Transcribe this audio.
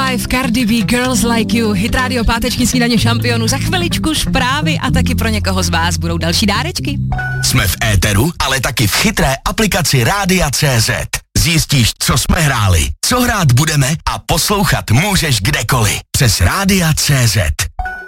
Five, Cardi B, Girls Like You, Hit Radio, páteční snídaně šampionů. Za chviličku zprávy a taky pro někoho z vás budou další dárečky. Jsme v éteru, ale taky v chytré aplikaci Rádia.cz. Zjistíš, co jsme hráli, co hrát budeme a poslouchat můžeš kdekoliv. Přes Rádia.cz.